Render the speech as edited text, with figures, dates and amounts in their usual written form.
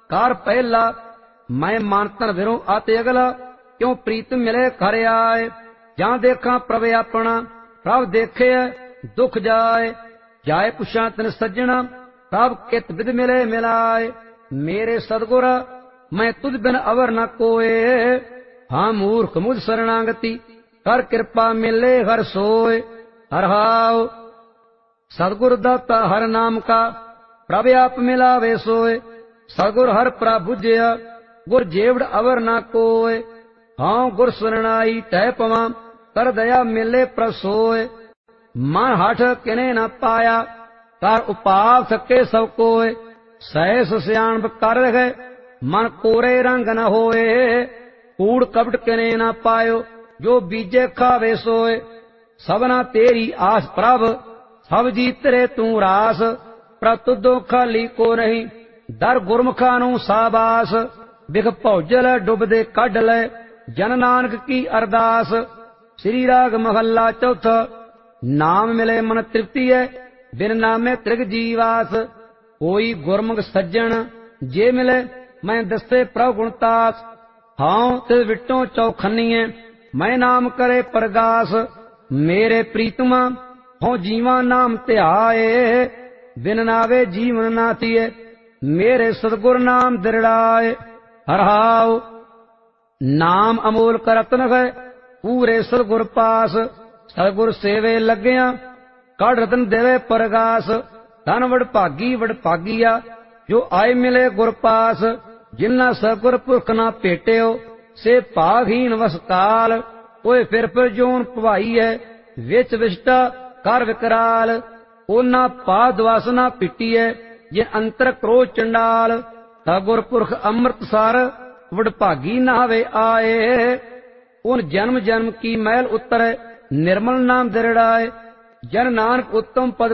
Car पहला, मैं मानतन विरों आते अगला, क्यों प्रीत मिले घर आए। जहां देखा प्रभ अपना, प्रभ देखे दुख जाए। जाए पुछा तिन सज्जना, प्रभ कित विद मिले मिलाए। मेरे सतगुर मैं तुझ बिन अवर न कोए, हाँ मूर्ख मुझ शरणागति, कर कृपा मिले हर सोए। हर हाव सतगुर दाता हर नाम का, प्रभ आप मिलावे सोए। सतगुर हर प्रभ बुझया, गुर जेवड़ अवर न कोए। हाँ गुर सुरनाई तह पवा, कर दया मिले प्रभ सोए। मन हठ किने न पाया, कर उपाव सके सब कोय। सहस सियाणप कर रहे, मन कोरे रंग न होए। कूड़ कपट किने न पायो, जो बीजे खावे सोए। सबना तेरी आस प्रभ, सब जी तेरे तू रास। प्रभ तुदों खाली को नहीं, दर गुरमुखा नू साबास। बिख भौजल डुबदे कढ लै, जन नानक की अरदास। श्री राग महला चौथा। नाम मिले मन तृप्ति है, बिन नामे त्रिग जीवास। कोई गुरमुख सज्जन जे मिले, मैं दसे प्रभ गुणतास। हाँ तिस विटों चौखनीए, मैं नाम करे प्रगास। मेरे प्रीतमा हों जीवा नाम ध्याए, बिन नावे जीवन नाथिए। मेरे सतगुर नाम दृढ़ाए। हर हाव नाम अमोल का रतन है, पूरे सतगुर पास। सतगुर सेवे लग्या, कड़ रतन देवे परगास। धन वडभागी वडभागीया, जो आए मिले गुर पास। जिन्ना सतगुर पुरख ना भेटियो, से भागहीन वसकाल। ओए फिर जोन भवाई है, विच विष्टा कर विकराल। ओना पाद वासना पिटी है, जे अंतर क्रोध चंडाल। सतगुर पुरख अमृतसर, वडभागी नहावे आए। उन जन्म जन्म की मैल उतरे, निर्मल नाम दृढ़ाए। जन नानक उत्तम पद